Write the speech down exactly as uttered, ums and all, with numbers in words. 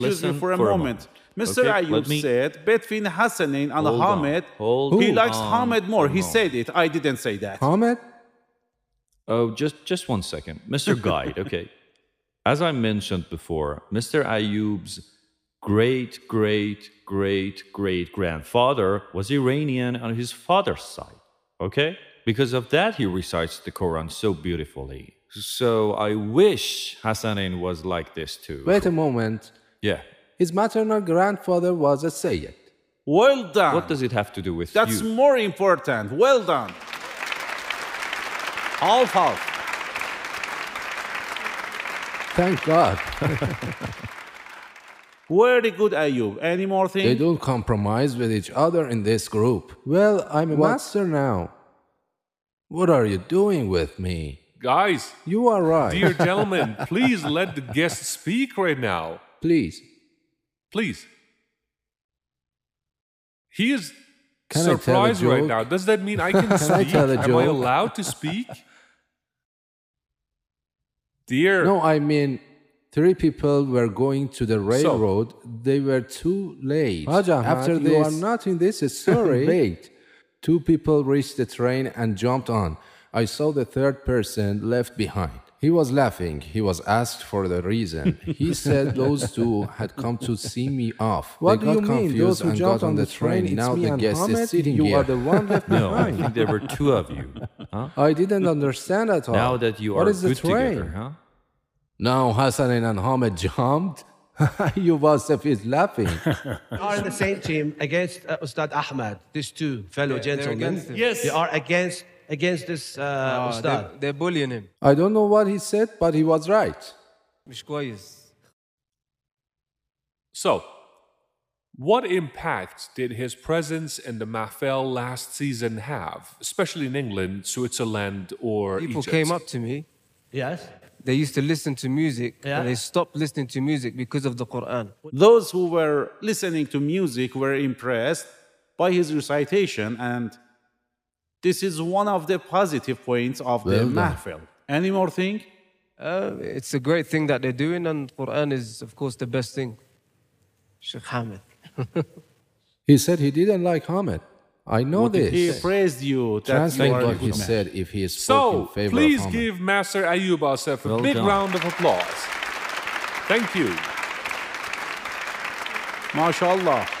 Excuse me for a for a moment. moment. Mister Okay, Ayub let me- said between Hassanin and Hold on, Ahmed, hold he likes on Ahmed more. for a He moment. said it. I didn't say that. Ahmed? Oh, just just one second, Mister Guide. Okay, as I mentioned before, Mister Ayub's great great great great grandfather was Iranian on his father's side. Okay, because of that, he recites the Quran so beautifully. So I wish Hassanin was like this too. Wait a moment. Yeah. His maternal grandfather was a Sayyid. Well done. What does it have to do with That's you? more important. Well done. Half half. Thank God. Very good, Ayub. Any more They things? don't compromise with each other in this group. Well, I'm a master now. What are you doing with me? Guys, You are right. dear gentlemen, please let the guest speak right now. Please. Please. He is Can I tell a surprised right joke? now. Does that mean I can, Can I speak? tell a Am I joke? allowed to speak? Dear. No, I mean, three people were going to the railroad. They were too late. After you this, are not in this story. Wait. Two people reached the train and jumped on. I saw the third person left behind. He was laughing. He was asked for the reason. He said those two had come to see me off. What they do got you mean? confused Those who and jumped got on on the the train, train. it's Now me the and guest Ahmed? is sitting You here. are the one left No, I behind. think there were two of you. Huh? I didn't understand at all. Now that you What are is the good train? together, huh? Now Hassanin and Ahmed jumped. You was is laughing. are in the same team against uh, Ustad Ahmad. These two fellow gentlemen. against him. Yes. They are against against this uh, Ah, Ustad. they're, they're bullying him. I don't know what he said, but he was right. مش كويس. So, what impact did his presence in the Mahfel last season have, especially in England, Switzerland, or People Egypt? came up to me. Yes. They used to listen to music, Yeah. and they stopped listening to music because of the Quran. Those who were listening to music were impressed by his recitation, and this is one of the positive points of the Well done. Mahfil. Any more thing? Uh, it's a great thing that they're doing, and Quran is, of course, the best thing. Sheikh Hamid. He said he didn't like Ahmed. I know this. He praised you that you Translate are a what he good man. said if he spoke So, in favor please of Ahmed. give Master Ayub Asif a Well big done. round of applause. Thank you. MashaAllah.